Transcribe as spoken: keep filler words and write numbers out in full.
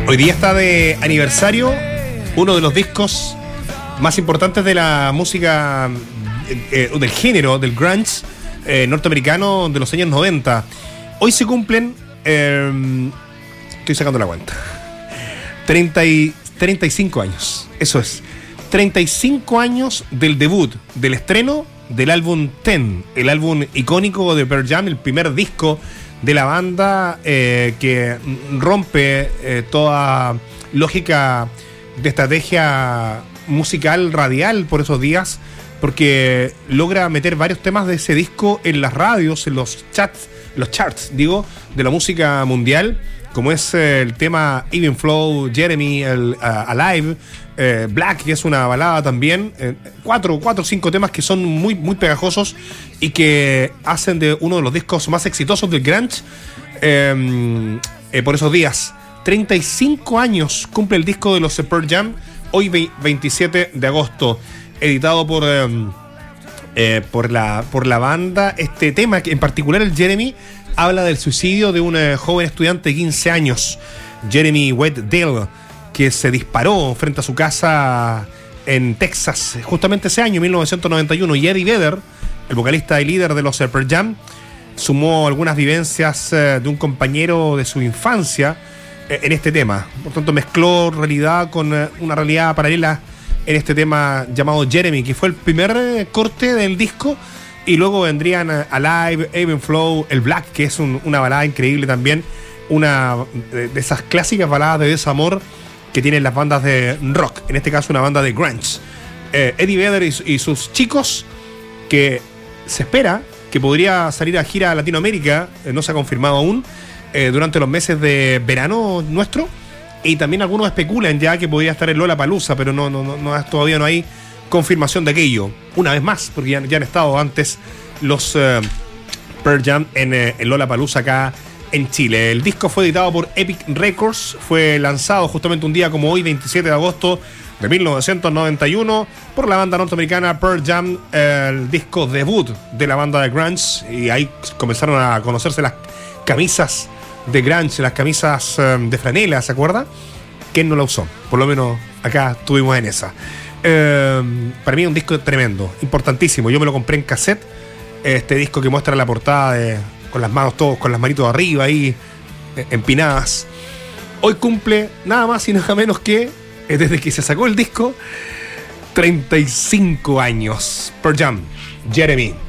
Hoy día está de aniversario uno de los discos más importantes de la música, eh, del género, del grunge eh, norteamericano de los años noventa. Hoy se cumplen, eh, estoy sacando la cuenta, treinta y, treinta y cinco años, eso es, treinta y cinco años del debut, del estreno del álbum Ten, el álbum icónico de Pearl Jam, el primer disco de la banda eh, que rompe eh, toda lógica de estrategia musical radial por esos días, porque logra meter varios temas de ese disco en las radios, en los chats, los charts, digo, de la música mundial, como es eh, el tema Even Flow, Jeremy, el, uh, Alive, eh, Black, que es una balada también, eh, cuatro, cuatro o cinco temas que son muy, muy pegajosos y que hacen de uno de los discos más exitosos del grunge eh, eh, por esos días. treinta y cinco años cumple el disco de los Pearl Jam, hoy veintisiete de agosto, editado por, eh, eh, por, la, por la banda. Este tema, en particular el Jeremy, habla del suicidio de un eh, joven estudiante de quince años, Jeremy Weddell, que se disparó frente a su casa en Texas, justamente ese año, mil novecientos noventa y uno, y Eddie Vedder, el vocalista y líder de los Pearl Jam, sumó algunas vivencias eh, de un compañero de su infancia eh, en este tema. Por tanto, mezcló realidad con eh, una realidad paralela en este tema llamado Jeremy, que fue el primer eh, corte del disco, y luego vendrían eh, Alive, Even Flow, el Black, que es un, una balada increíble también, una de, de esas clásicas baladas de desamor que tienen las bandas de rock, en este caso una banda de grunge. Eh, Eddie Vedder y, y sus chicos, que se espera que podría salir a gira a Latinoamérica, eh, no se ha confirmado aún, eh, durante los meses de verano nuestro, y también algunos especulan ya que podría estar en Lollapalooza, pero no, no, no, no, todavía no hay confirmación de aquello. Una vez más, porque ya, ya han estado antes los eh, Pearl Jam en, eh, en Lollapalooza acá en Chile. El disco fue editado por Epic Records, fue lanzado justamente un día como hoy, veintisiete de agosto de mil novecientos noventa y uno, por la banda norteamericana Pearl Jam, el disco debut de la banda de grunge, y ahí comenzaron a conocerse las camisas de grunge, las camisas um, de franela, ¿se acuerda? ¿Quién no la usó? Por lo menos acá estuvimos en esa. Eh, para mí es un disco tremendo, importantísimo. Yo me lo compré en cassette, este disco que muestra la portada de, con las manos todos, con las manitos arriba ahí, eh, empinadas. Hoy cumple nada más y nada menos que, eh, desde que se sacó el disco, treinta y cinco años. Pearl Jam, Jeremy.